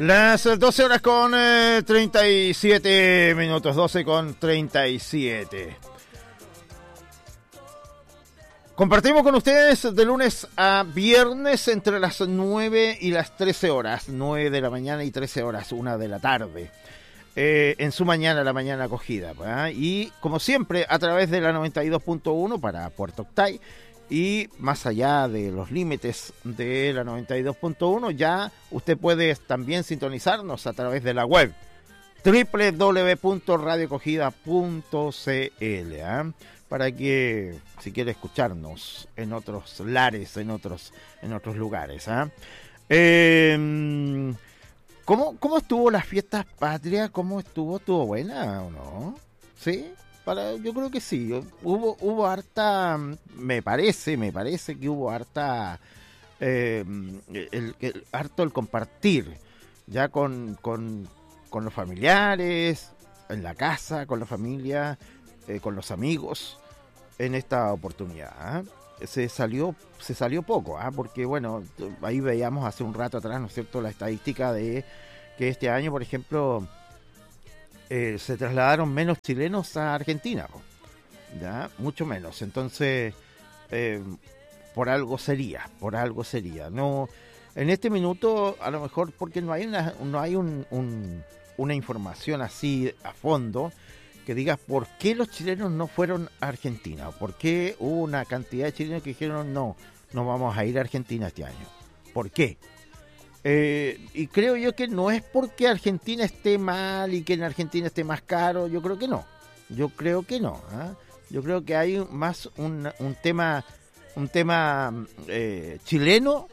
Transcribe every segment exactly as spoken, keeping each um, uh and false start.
Las doce horas con eh, treinta y siete minutos, doce con treinta y siete. Compartimos con ustedes de lunes a viernes entre las nueve y las trece horas, nueve de la mañana y trece horas, una de la tarde. Eh, en su mañana, la mañana acogida. ¿eh? Y como siempre, a través de la noventa y dos punto uno para Puerto Octay. Y más allá de los límites de la noventa y dos punto uno, ya usted puede también sintonizarnos a través de la web doble u doble u doble u punto radio acogida punto c l, ¿eh? Para que, si quiere escucharnos en otros lares, en otros, en otros lugares. ¿eh? Eh, ¿cómo, ¿Cómo estuvo las fiestas patrias? ¿Cómo estuvo? ¿Estuvo buena o no? ¿Sí? Para, yo creo que sí, hubo hubo harta, me parece, me parece que hubo harta, eh, el, el, harto el compartir, ya con, con, con los familiares, en la casa, con la familia, eh, con los amigos, en esta oportunidad. ¿eh? Se salió se salió poco, ¿eh? Porque bueno, ahí veíamos hace un rato atrás, ¿no es cierto?, la estadística de que este año, por ejemplo, Eh, se trasladaron menos chilenos a Argentina, ya mucho menos. Entonces, eh, por algo sería, por algo sería. No, en este minuto, a lo mejor porque no hay una, no hay un, un, una información así a fondo que diga por qué los chilenos no fueron a Argentina, por qué hubo una cantidad de chilenos que dijeron no, no vamos a ir a Argentina este año. ¿Por qué? Eh, y creo yo que no es porque Argentina esté mal y que en Argentina esté más caro, yo creo que no, yo creo que no, ¿eh? Yo creo que hay más un, un tema un tema eh, chileno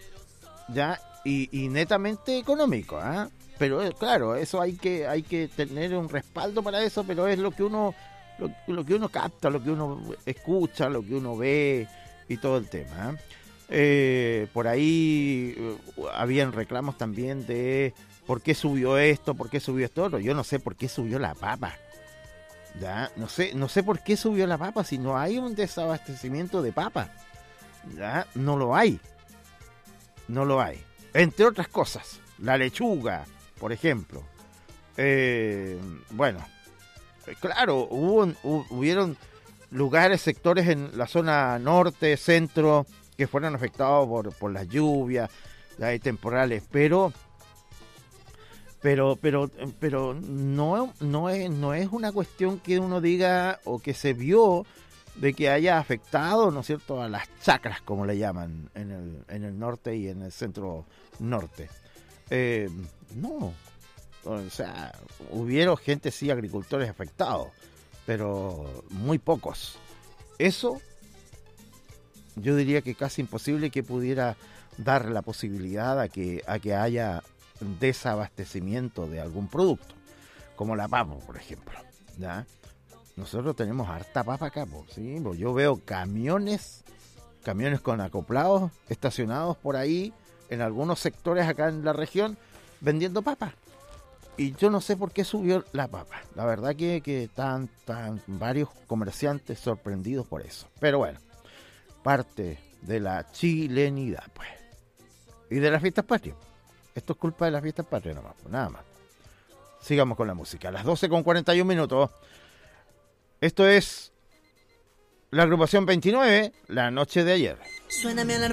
ya y, y netamente económico, ¿eh? Pero eh, claro, eso hay que hay que tener un respaldo para eso, pero es lo que uno lo, lo que uno capta, lo que uno escucha, lo que uno ve y todo el tema, ¿eh? Eh, por ahí uh, habían reclamos también de por qué subió esto, por qué subió esto otro. Yo no sé por qué subió la papa. Ya, no sé, no sé por qué subió la papa si no hay un desabastecimiento de papa. Ya, no lo hay. No lo hay. Entre otras cosas, la lechuga, por ejemplo. Eh, bueno, claro, hubo, hubo, hubieron lugares, sectores en la zona norte, centro, que fueron afectados por, por las lluvias, hay temporales, pero pero pero pero no no es no es una cuestión que uno diga o que se vio de que haya afectado, ¿no es cierto?, a las chacras, como le llaman en el en el norte y en el centro norte. Eh, no, o sea, hubieron gente, sí, agricultores afectados, pero muy pocos. Eso yo diría que casi imposible que pudiera dar la posibilidad a que a que haya desabastecimiento de algún producto, como la papa, por ejemplo. ¿Ya? Nosotros tenemos harta papa acá, ¿sí? Yo veo camiones, camiones con acoplados estacionados por ahí en algunos sectores acá en la región vendiendo papa. Y yo no sé por qué subió la papa. La verdad que, que están, están varios comerciantes sorprendidos por eso. Pero bueno, parte de la chilenidad, pues. Y de las fiestas patrias. Esto es culpa de las fiestas patrias nomás, pues, nada más. Sigamos con la música. A las doce con cuarenta y un minutos. Esto es la agrupación veintinueve, la noche de ayer. Suéname a la